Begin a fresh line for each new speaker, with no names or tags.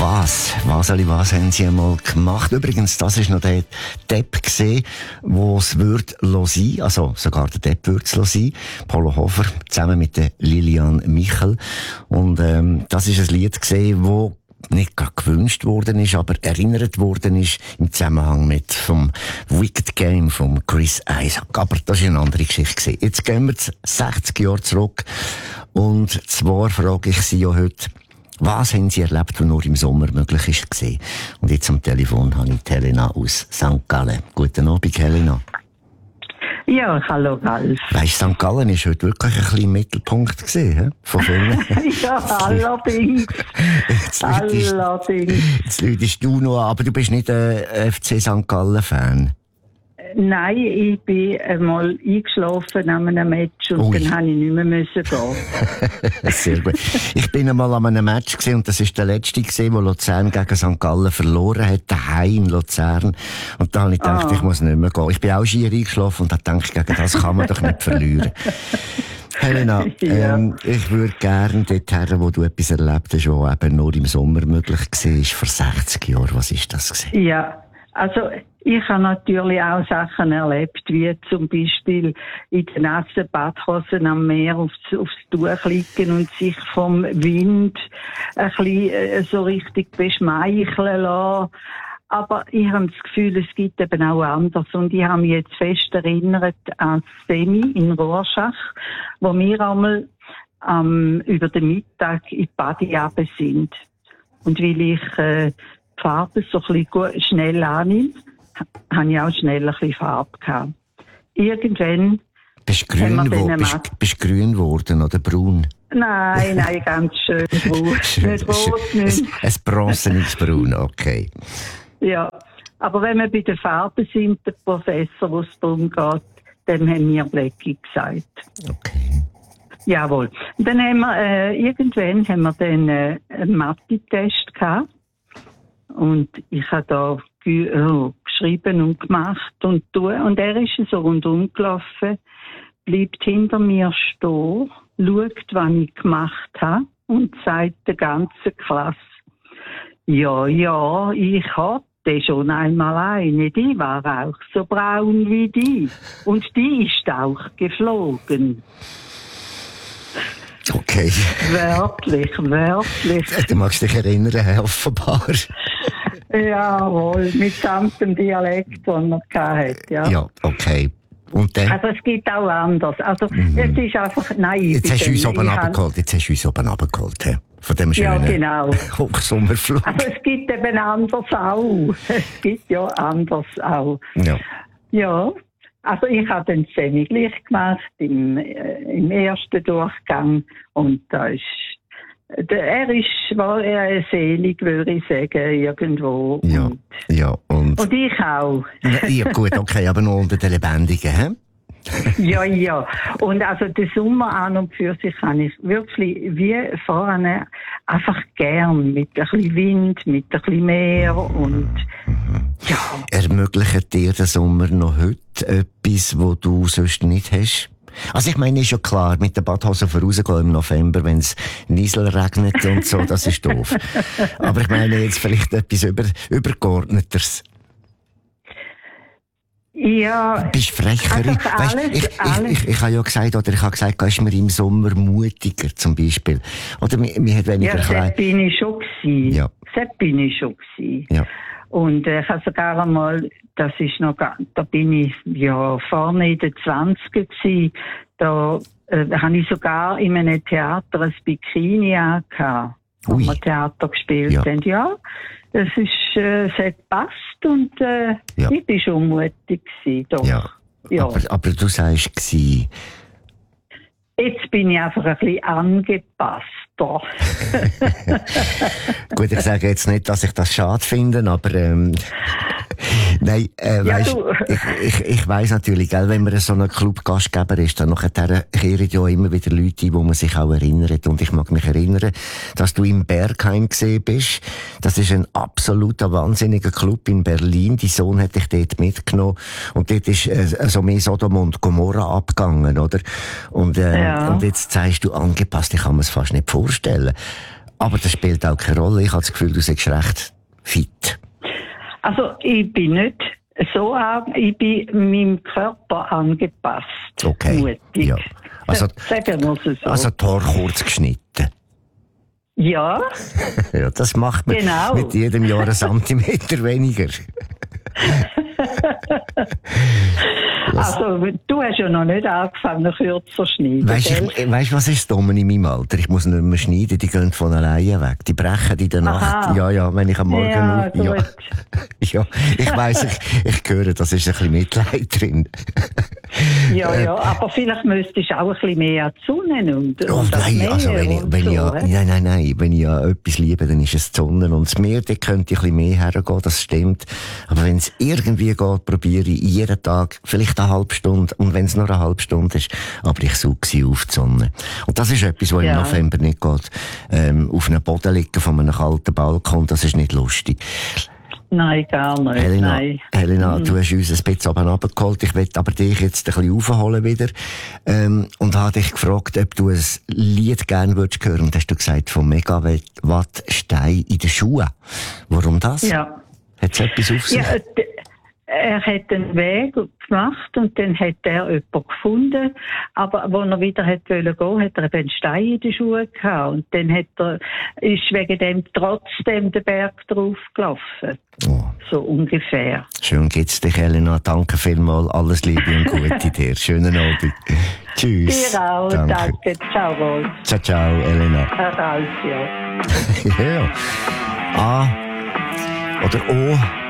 Was haben Sie einmal gemacht? Übrigens, das ist noch der Depp gesehen, wo es wird sein, also sogar der Depp wird es sein. Polo Hofer, zusammen mit der Lilian Michel. Und, das ist ein Lied gesehen, wo nicht gerade gewünscht worden ist, aber erinnert worden ist im Zusammenhang mit vom Wicked Game von Chris Isaak. Aber das ist eine andere Geschichte gewesen. Jetzt gehen wir 60 Jahre zurück. Und zwar frage ich Sie ja heute, was haben Sie erlebt, was nur im Sommer möglich ist? Und jetzt am Telefon habe ich Helena aus St. Gallen. Guten Abend, Helena.
Ja, hallo Ralf.
Weisst, St. Gallen ist heute wirklich ein bisschen im Mittelpunkt gewesen, von vielen.
Ja, allerdings.
Jetzt läutest du noch, aber du bist nicht ein FC St. Gallen-Fan.
Nein, ich bin einmal eingeschlafen an einem Match und dann musste ich nicht mehr gehen.
Sehr gut. Ich bin einmal an einem Match gesehen und das ist der letzte gesehen, wo Luzern gegen St. Gallen verloren hat, daheim in Luzern. Und da habe ich gedacht, ich muss nicht mehr gehen. Ich bin auch schier eingeschlafen und da denke ich, gegen das kann man doch nicht verlieren. Helena, ich würde gerne dorthin, wo du etwas erlebt hast, was eben nur im Sommer möglich war, vor 60 Jahren. Was war das gewesen?
Ja, also ich habe natürlich auch Sachen erlebt, wie zum Beispiel in den nassen Badhosen am Meer aufs Tuch liegen und sich vom Wind ein bisschen so richtig beschmeicheln lassen. Aber ich habe das Gefühl, es gibt eben auch anders. Und ich habe mich jetzt fest erinnert an Semi in Rorschach, wo wir einmal über den Mittag in die Badi runter sind. Und weil ich die Farbe so ein bisschen schnell annehme, habe ich auch schnell ein bisschen Farbe gehabt. Irgendwann...
Bist du grün geworden oder braun?
Nein, ganz schön braun. Nicht rot, nicht.
Ein bronzeniges Braun, okay.
Ja, aber wenn wir bei den Farben sind, der Professor, wo es darum geht, dem haben wir Blackie gesagt.
Okay.
Jawohl. Und dann haben wir, irgendwann haben wir dann einen Mathe-Test gehabt. Und ich habe da geschrieben und gemacht und tun. Und er ist so rundum gelaufen, bleibt hinter mir stehen, schaut, was ich gemacht habe und sagt der ganzen Klasse, ja, ich hatte schon einmal eine, die war auch so braun wie die. Und die ist auch geflogen.
Okay.
Wörtlich.
Du magst dich erinnern, offenbar.
Jawohl, mitsamt dem Dialekt, den er hatte, ja.
Ja, okay. Und dann?
Also es gibt auch anders. Also es ist einfach, nein.
Jetzt hast du uns oben runtergeholt, he? Von dem schönen Hochsommerflug.
Aber es gibt eben anders auch. Es gibt ja anders auch. Ja. Also ich habe den Semi gleich gemacht im ersten Durchgang und da ist war selig, würde ich sagen, irgendwo. Und ich auch.
Ja gut, okay, aber nur unter den Lebendigen, hä?
Ja. Und also den Sommer an und für sich habe ich wirklich wie vorne einfach gern mit ein bisschen Wind, mit ein bisschen Meer und ja.
Ermöglicht dir der Sommer noch heute etwas, was du sonst nicht hast? Also ich meine, ist ja klar, mit der Badhose vorausgehen im November, wenn es Niesel regnet und so, das ist doof. Aber ich meine jetzt vielleicht etwas übergeordneteres.
Ja.
Bist frecherin.
Also
ich habe ja gesagt, ist mir im Sommer mutiger, zum Beispiel. Oder mir hat weniger
Ja, das bin ich schon gewesen.
Ja.
Und ich habe sogar einmal, da bin ich vorne in den 20er gewesen, da habe ich sogar in einem Theater ein Bikini angehabt, wo wir Theater gespielt haben. Ja, es hat gepasst und ich bin schon mutig gewesen, doch. Ja.
Aber du sagst gewesen.
Jetzt bin ich einfach ein bisschen angepasst.
Gut, ich sage jetzt nicht, dass ich das schade finde, aber nein, weißt, ich weiss natürlich, gell, wenn man so ein Clubgastgeber ist, dann nachher kehren ja immer wieder Leute ein, wo man sich auch erinnert. Und ich mag mich erinnern, dass du im Bergheim gesehen bist. Das ist ein absoluter wahnsinniger Club in Berlin. Dein Sohn hat dich dort mitgenommen. Und dort ist so mehr Sodom und Gomorra abgegangen, oder? Und jetzt sagst du angepasst, ich kann mir es fast nicht vorstellen. Aber das spielt auch keine Rolle. Ich habe das Gefühl, du bist recht fit.
Also, ich bin nicht so ich bin meinem Körper angepasst.
Okay.
Mutig.
Ja. Also,
sagen wir es so.
Also die Haare kurz geschnitten.
Ja.
Ja, das macht man mit jedem Jahr einen Zentimeter weniger.
Also, du hast ja noch nicht angefangen, kürzer zu schneiden.
Weißt du, was ist dumm in meinem Alter? Ich muss nicht mehr schneiden, die gehen von alleine weg. Die brechen in der Nacht. Ja, wenn ich am Morgen ja, ich weiss, ich höre, das ist ein bisschen Mitleid drin.
Ja, aber vielleicht müsstest du auch ein bisschen mehr an die Sonne und
nein, also wenn ich ja etwas liebe, dann ist es die Sonne und das Meer, da könnte ich ein bisschen mehr hergehen, das stimmt. Aber wenn es irgendwie geht, probiere ich jeden Tag, vielleicht eine halbe Stunde, und wenn es nur eine halbe Stunde ist, aber ich suche sie auf die Sonne. Und das ist etwas, was im November nicht geht. Auf einem Boden liegen von einem kalten Balkon, das ist nicht lustig.
Nein, gar nicht.
Helena, du hast uns ein bisschen oben runtergeholt. Ich will aber dich jetzt ein bisschen aufholen wieder. Und habe dich gefragt, ob du ein Lied gerne würdest hören. Und hast du gesagt, von Megawatt Stein in den Schuhen. Warum das?
Ja.
Hat es etwas auf sich?
Ja, er hat einen Weg gemacht und dann hat er jemanden gefunden. Aber als er wieder gehen wollte, hat er einen Stein in den Schuhen gehabt. Und dann ist wegen dem trotzdem der Berg draufgelaufen. Oh. So ungefähr.
Schön geht's dich, Helena. Danke vielmals. Alles Liebe und Gute dir. Schönen Abend. Tschüss.
Dir auch. Danke. Ciao, Rolf.
Ciao, Helena.
Ralf, ja.
Ja. A oder O.